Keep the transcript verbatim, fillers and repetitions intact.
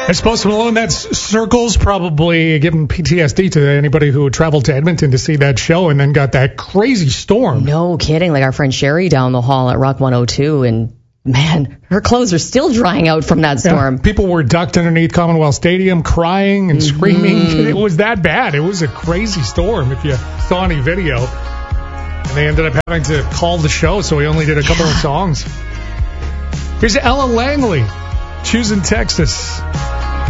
I suppose Malone, that circles probably giving P T S D to anybody who traveled to Edmonton to see that show and then got that crazy storm. No kidding. Like our friend Sherry down the hall at Rock one oh two, and man, her clothes are still drying out from that storm. Yeah, people were ducked underneath Commonwealth Stadium crying and mm-hmm. screaming. It was that bad. It was a crazy storm if you saw any video. And they ended up having to call the show, so we only did a couple yeah. of songs. Here's Ella Langley, Choosing Texas.